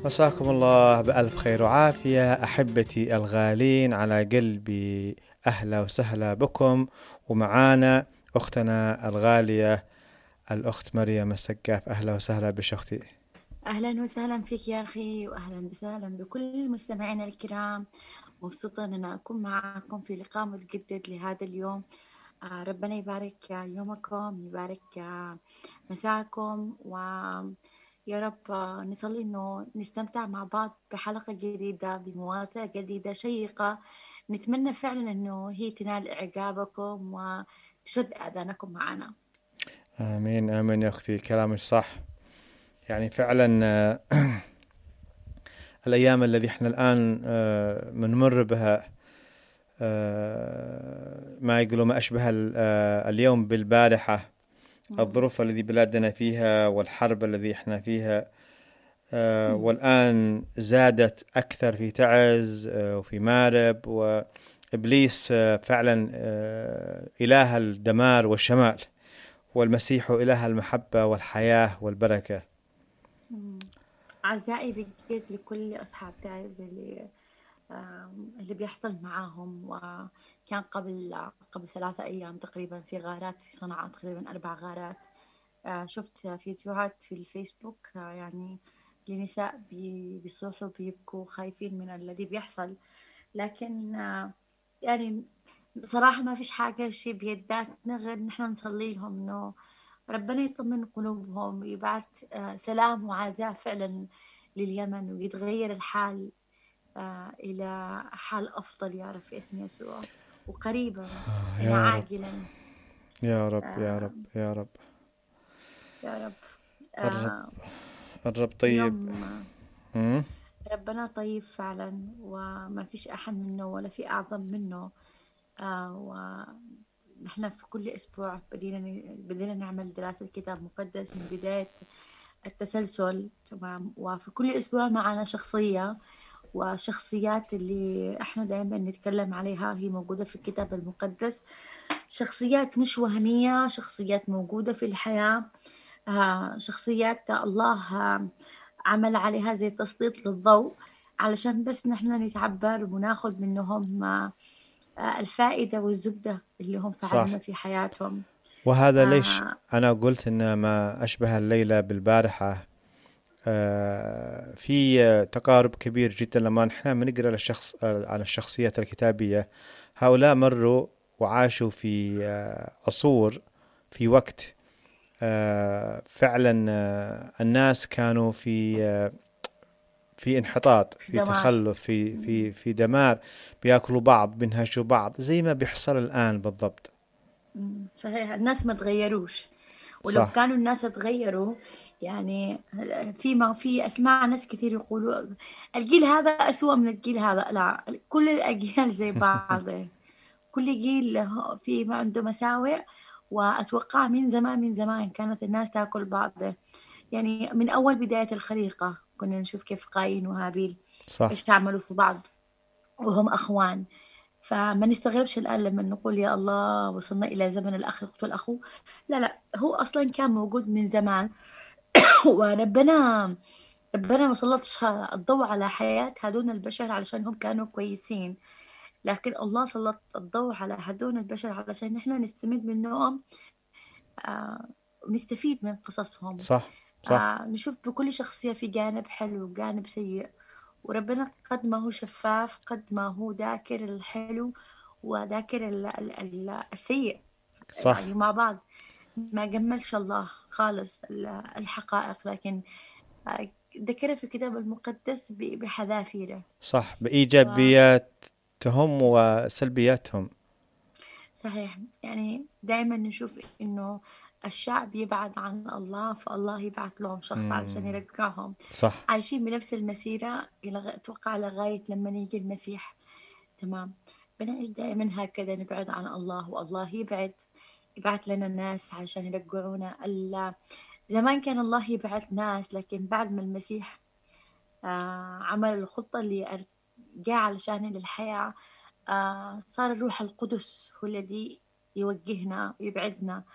مساكم الله بألف خير وعافية أحبتي الغالين على قلبي. أهلا وسهلا بكم، ومعانا أختنا الغالية الأخت مريم السقاف. أهلا وسهلا بشختي. أهلا وسهلا فيك يا أخي، وأهلا وسهلا بكل مستمعينا الكرام. مبسوطة أن أنا أكون معكم في لقاء متجدد لهذا اليوم. ربنا يبارك يومكم، يبارك مساءكم، ويا رب نصلي أنه نستمتع مع بعض بحلقة جديدة بمواضيع جديدة شيقة. نتمنى فعلا أنه هي تنال إعجابكم وتشد آذانكم معنا. آمين آمين يا أختي، كلامك صح. يعني فعلا الأيام الذي احنا الآن بنمر بها، ما يقولوا ما أشبه اليوم بالبارحة. مم. الظروف الذي بلادنا فيها والحرب الذي احنا فيها، مم. والآن زادت أكثر في تعز وفي مارب، وإبليس فعلا إله الدمار والشمال، والمسيح إله المحبة والحياة والبركة. مم. أعزائي بجد لكل أصحاب تعز اللي بيحصل معاهم. وكان قبل 3 أيام تقريبا في غارات في صنعاء، تقريبا 4 غارات. شفت فيديوهات في الفيسبوك، يعني لنساء بيصوحوا بيبكوا خايفين من الذي بيحصل. لكن يعني بصراحة ما فيش حاجة شي بيداتنا غير نحن نصلي لهم إنه ربنا يطمن قلوبهم ويبعث سلام وعزاء فعلا لليمن، ويتغير الحال إلى حال أفضل يا رب في اسم يسوع، وقريبا يعني يا رب عاجلا. يا رب يا رب آه، يا رب. يا رب. الرب آه، الرب طيب. اليوم مم. ربنا طيب فعلا، وما فيش أحد منه ولا في أعظم منه. ونحن في كل أسبوع بدينا نعمل دراسة كتاب مقدس من بداية التسلسل، تمام. وفي كل أسبوع معنا شخصية، وشخصيات اللي احنا دائما نتكلم عليها هي موجودة في الكتاب المقدس. شخصيات مش وهمية، شخصيات موجودة في الحياة. شخصيات الله عمل عليها زي تسليط للضوء، علشان بس نحن نتعبر وناخد منهم الفائدة والزبدة اللي هم صح. فعلونا في حياتهم. وهذا ليش آه، أنا قلت إن ما أشبه الليلة بالبارحة. في تقارب كبير جدا لما نحن بنقرأ عن الشخصيات الكتابية. هؤلاء مروا وعاشوا في عصور، في وقت فعلا الناس كانوا في انحطاط، في في دمار. تخلف، في مم. في في دمار. بياكلوا بعض، بينهشوا بعض، زي ما بيحصل الآن بالضبط. صحيح، الناس ما تغيروش. ولو صح. كانوا الناس تغيروا، يعني في أسمع ناس كثير يقولوا الجيل هذا أسوأ من الجيل هذا. لا، كل الأجيال زي بعض. كل جيل في ما عنده مساوئ. وأتوقع من زمان من زمان كانت الناس تاكل بعض. يعني من أول بداية الخليقة كنا نشوف كيف قايين وهابيل صح. إيش عملوا في بعض وهم أخوان. فما نستغربش الآن لما نقول يا الله وصلنا إلى زمن الأخ يقتل أخوه. لا لا، هو أصلا كان موجود من زمان. ربنا ما سلطش الضوء على حياة هدول البشر علشان هم كانوا كويسين، لكن الله سلط الضوء على هدول البشر علشان نحن نستمد منهم. ونستفيد من قصصهم. صح. صح. نشوف بكل شخصية في جانب حلو وجانب سيء، وربنا قد ما هو شفاف قد ما هو ذاكر الحلو وذاكر السيء، صح. يعني مع بعض. ما جملش الله خالص الحقائق، لكن ذكرها في الكتاب المقدس بحذافيره. صح، بإيجابياتهم وسلبياتهم. وصحيح، يعني دائما نشوف إنه الشعب يبعد عن الله، فالله يبعث لهم شخص علشان مم. يرجعهم. صح. عايشين بنفس المسيرة أتوقع لغاية لما يجي المسيح، تمام. بنعيش دائما هكذا، نبعد عن الله والله يبعث لنا الناس عشان يرجعونا. زمان كان الله يبعث ناس، لكن بعد ما المسيح عمل الخطة اللي جاء علشان للحياة، صار الروح القدس هو الذي يوجهنا ويبعدنا